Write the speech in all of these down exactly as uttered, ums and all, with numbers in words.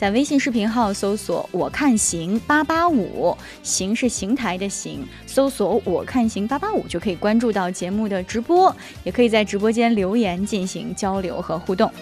在微信视频号搜索我看行八八五，行是邢台的行，搜索我看行八八五就可以关注到节目的直播，也可以在直播间留言进行交流和互动。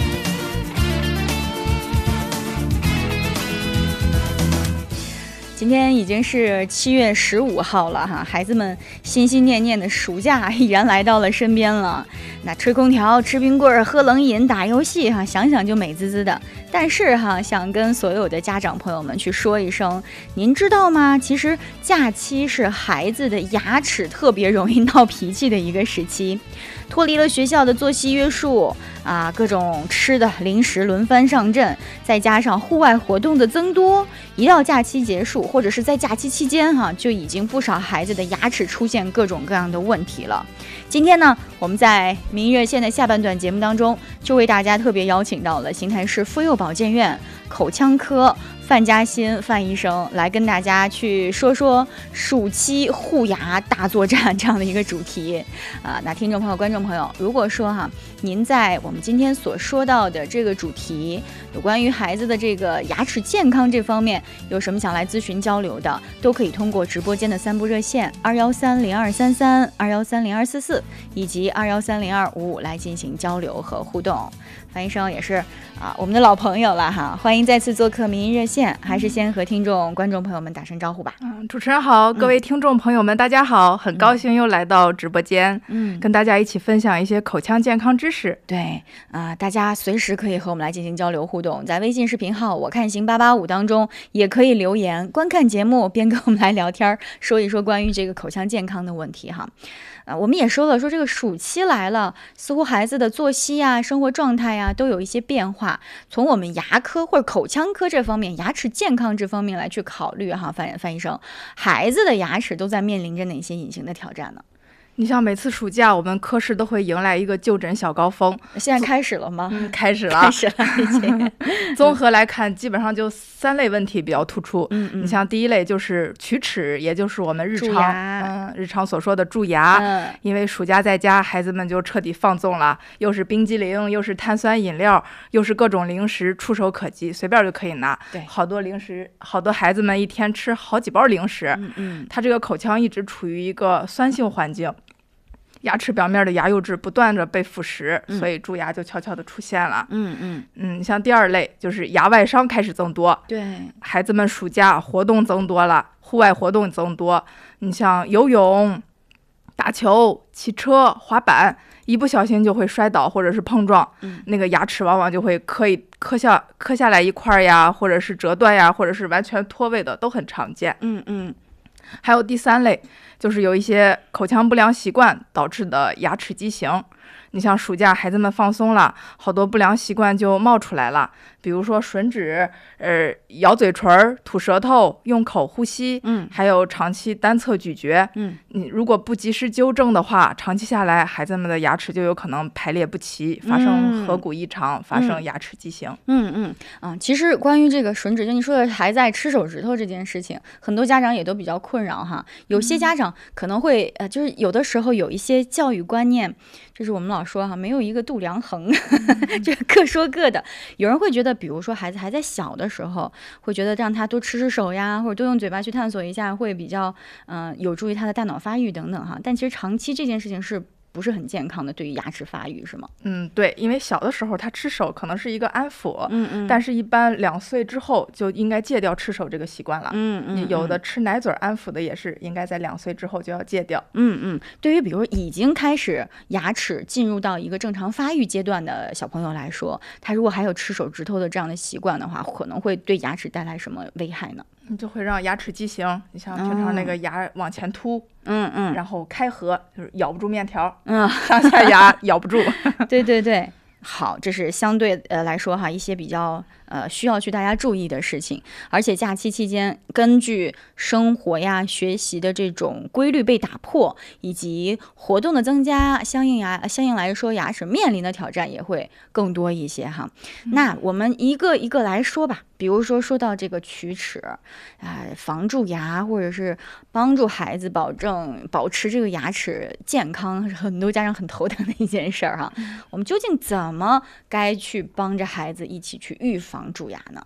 今天已经是七月十五号了哈，孩子们心心念念的暑假已然来到了身边了。那吹空调、吃冰棍、喝冷饮、打游戏哈，想想就美滋滋的。但是哈，想跟所有的家长朋友们去说一声，您知道吗？其实假期是孩子的牙齿特别容易闹脾气的一个时期。脱离了学校的作息约束啊，各种吃的零食轮番上阵，再加上户外活动的增多，一到假期结束或者是在假期期间哈、啊，就已经不少孩子的牙齿出现各种各样的问题了。今天呢，我们在民热线的下半段节目当中，就为大家特别邀请到了邢台市妇幼保健院口腔科范嘉欣范医生来跟大家去说说暑期护牙大作战这样的一个主题啊。那听众朋友、观众朋友，如果说哈，您在我们今天所说到的这个主题，有关于孩子的这个牙齿健康这方面有什么想来咨询交流的，都可以通过直播间的三部热线二幺三零二三三、二幺三零二四四以及二幺三零二五五来进行交流和互动。范医生也是啊，我们的老朋友了哈，欢迎再次做客民营热线，还是先和听众、观众朋友们打声招呼吧。 嗯，主持人好，各位听众朋友们，嗯、大家好，很高兴又来到直播间，嗯，跟大家一起分享一些口腔健康知识。 对啊、呃，大家随时可以和我们来进行交流互动，在微信视频号我看行八八五当中也可以留言，观看节目边跟我们来聊天，说一说关于这个口腔健康的问题哈。啊，我们也说了，说这个暑期来了，似乎孩子的作息啊、生活状态啊都有一些变化。从我们牙科或者口腔科这方面，牙齿健康这方面来去考虑哈，范范医生，孩子的牙齿都在面临着哪些隐形的挑战呢？ 你像每次暑假，我们科室都会迎来一个就诊小高峰。 现在开始了吗？ 嗯，开始了， 开始了已经。 综合来看，基本上就三类问题比较突出。 嗯嗯。 你像第一类就是龋齿，也就是我们日常嗯日常所说的蛀牙。 嗯。 因为暑假在家，孩子们就彻底放纵了，又是冰激凌，又是碳酸饮料，又是各种零食，触手可及，随便就可以拿。 对。 好多零食，好多孩子们一天吃好几包零食。 嗯嗯。 他这个口腔一直处于一个酸性环境。牙齿表面的牙釉质不断的被腐蚀， 嗯、 所以蛀牙就悄悄的出现了。 嗯嗯嗯，像第二类就是牙外伤开始增多。 对， 孩子们暑假活动增多了，户外活动增多。你像游泳、打球、骑车、滑板，一不小心就会摔倒或者是碰撞， 嗯、 那个牙齿往往就会磕一磕下磕下来一块呀，或者是折断呀，或者是完全脱位的，都很常见。 嗯嗯。 还有第三类，就是有一些口腔不良习惯导致的牙齿畸形。你像暑假孩子们放松了，好多不良习惯就冒出来了，比如说吮指、呃咬嘴唇、吐舌头、用口呼吸， 嗯， 还有长期单侧咀嚼， 嗯， 你如果不及时纠正的话，长期下来孩子们的牙齿就有可能排列不齐，发生颌骨异常，嗯、发生牙齿畸形。 嗯嗯啊，其实关于这个吮指，就你说的孩子爱吃手指头这件事情，很多家长也都比较困扰哈。有些家长可能会呃，就是有的时候有一些教育观念。就是我们老说哈，没有一个度量衡，就各说各的。有人会觉得，比如说孩子还在小的时候，会觉得让他多吃吃手呀，或者多用嘴巴去探索一下，会比较嗯、呃、有助于他的大脑发育等等哈。但其实长期这件事情是不是很健康的，对于牙齿发育是吗？ 嗯，对，因为小的时候他吃手可能是一个安抚， 嗯嗯， 但是一般两岁之后就应该戒掉吃手这个习惯了。 嗯嗯， 有的吃奶嘴安抚的也是应该在两岁之后就要戒掉。 嗯嗯，对于比如已经开始牙齿进入到一个正常发育阶段的小朋友来说，他如果还有吃手指头的这样的习惯的话，可能会对牙齿带来什么危害呢？ 就会让牙齿畸形，你像平常那个牙往前凸， 嗯嗯， 然后开合，就是咬不住面条， 嗯， 上下牙咬不住。 对对对，好，这是相对呃来说哈一些比较呃需要去大家注意的事情。而且假期期间，根据生活呀、学习的这种规律被打破，以及活动的增加，相应牙相应来说，牙齿面临的挑战也会更多一些哈。嗯、那我们一个一个来说吧。比如说说到这个龋齿，啊、呃，防蛀牙或者是帮助孩子保证保持这个牙齿健康，是很多家长很头疼的一件事儿哈。嗯、我们究竟怎么该去帮着孩子一起去预防蛀牙呢？